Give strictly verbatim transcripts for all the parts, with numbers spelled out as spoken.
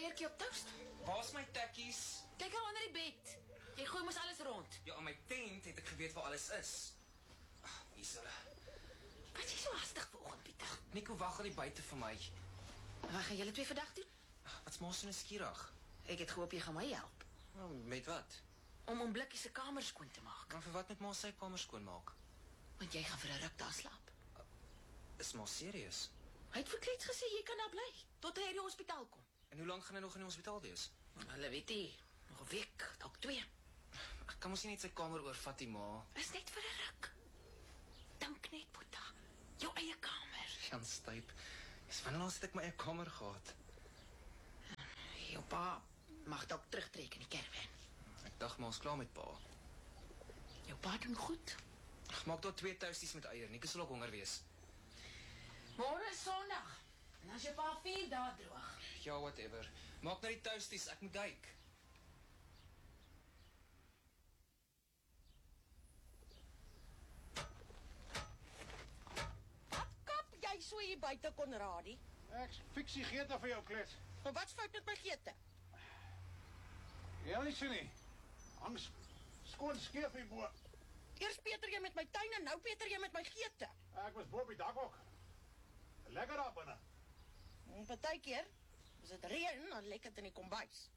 Petertjie op toast? Waar's my tekkies? Kyk al onder die bed. Jy gooi mos alles rond. Ja, in my tent het ek geweet waar alles is. Ag, hier is hulle. Wat is jy so hastig vanoggend, Pieter? Nico wag al die buite vir my. En wat gaan julle twee vandag doen? Wat's maar so nuuskierig? Ek het gehoop jy gaan my help. Nou, met wat? Om om Blikkie se kamer skoon te maak. Maar vir wat met ma sy kamer skoonmaak? Want jy gaan vir 'n ruk daar slaap. Is maar serieus. Hy het vir Klets gesê jy kan daar bly tot hy uit die hospitaal kom. En hoe lank gaan hy nog in die hospitaal wees? Maar hulle weet nie, nog 'n week, dalk twee. Ek kan mos nie net sy kamer oorvat, die ma. Is net vir 'n ruk. Dink net, Boeta. Jou eie kamer. Jan Styp. Dis wanneer laas het ek my eie kamer gehad? Jou pa mag dalk terugtrek in die caravan. Ek dink maar ons klaar met pa. Jou pa doen goed. Ag, maak daar twee toasties met eier. Nico sal ook honger wees. Môre is Sondag. En as jou pa vier dae droog. Ja, whatever. Maak nou die toasties, ek moet duik. Wat kap jy so hier buite, Konradie? Ek fix die geete vir jou, Klets. Maar wat's fout met my geete? Jy wil nie sien nie. Hang skoon skeef hier bo. Eers Peter jy met my tuin en nou Peter jy met my geete. Ek was bo op die dak ook. Lekker daar binne. En partykeer, as dit reën, dan lek dit in die kombuis.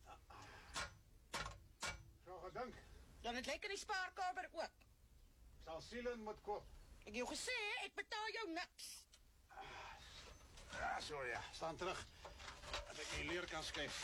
So gedink. Dan het lek in die spaarkamer ook. Ek sal sealant moet koop. Ek het jou gesê, ek betaal jou niks. Ja, so ja. Staan terug. Dat ek die leer kan skuif.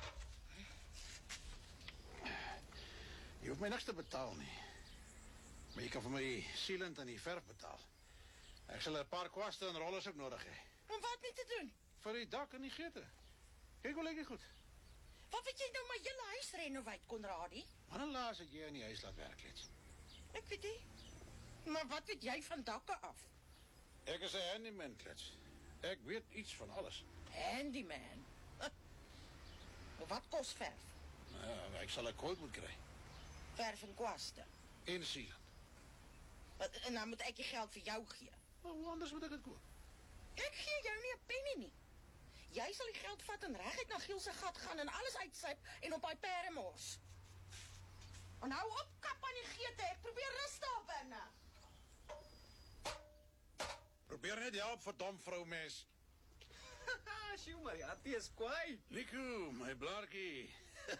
Jy hoef my niks te betaal nie. Maar jy kan vir my sealant en die verf betaal. Ek sal 'n paar kwaste en rollers ook nodig hê. Om wat nie te doen? Vir die dak en die geete. Kyk hoe lyk dit goed. Wat weet jy nou my hele huis renovate, Konradie? Wanneer laas het jy in die huis laat werk, Klets? Ek weet nie. Maar wat weet jy van dakke af? Ek is 'n handyman, Klets. Ek weet iets van alles. Handyman. Maar wat kos verf? Nou, ek sal 'n quote moet kry. Verf en kwaste. En sealant. Wat- En dan moet ek die geld vir jou gee. Maar hoe anders moet ek dit koop? Ek gee jou nie 'n penny nie. Jy sal die geld vat en reguit na Giel se gat gaan en alles uitsyp en op hy pere mors. En hou op kap aan die geete, ek probeer rus daar binne. Probeer net help vir dom vrou mens. Sjoe, maar ja, dit is kwaai. Nico, my blaartjie.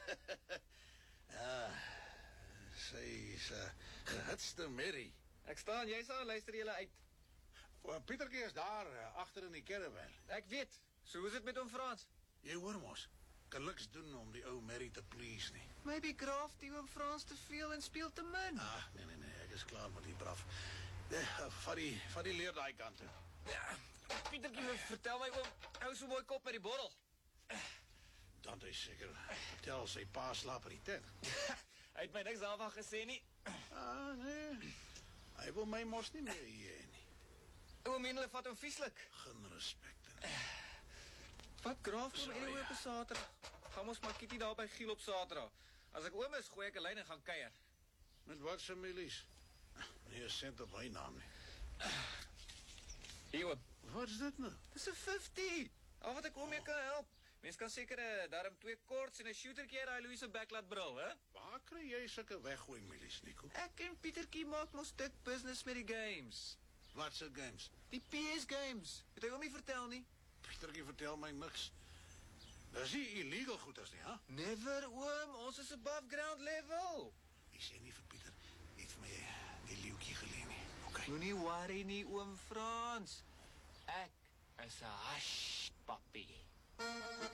Ja, sy is 'n uh, gehitste Mary. Ek staan, jy sal luister julle uit. Uh, Pietertjie is daar, uh, agter in die caravan. Ek weet. So hoe is dit met hom Frans? Jy hoor mos, kan niks doen om die ou Mary te please nie. Maybe graaf die oom Frans te veel en speel te min. Ah, nee, nee, nee, ek is klaar met die braf. Ja, vat die, vat die leer daai kant toe. Ja, Pietertjie, vertel my oom, hou so mooi kop met die borrel. Dan hy seker, vertel sy pa slaap in die tent. Hy het my niks daarvan gesê nie. Ah, nee, hy wil my mos nie meer hier hê nie. Oom en hulle vat hom vieslik. Geen respect nie. Wat graaf hom Sorry. anyway op 'n Saterdag. Gaan ons maar kitty daar by Giel op Saterdag. As ek oom is, gooi ek 'n lyn en gaan kuier. Met wat se milies? Nee, sent op my naam nie. Hier oom. Wat is dit nou? Dis 'n fifty. Al wat ek oom mee kan help. Mens kan seker 'n darm twee korts en 'n shootertjie uit daai Louise Beck laat brul, hè? Waar kry jy sulke weggooi milies, Nico? Ek en Pietertjie maak mos dik business met die games. Wat se games? Die P S games. Het hy hom nie vertel nie? Pietertjie vertel my niks. Dis nie illegal goeders nie, hè? Never oom, ons is above ground level. Ek sê nie vir Pieter, jy het vir my die leeuetjie geleen nie. Okay. Moenie worry nie oom Frans. Ek is 'n hush puppy.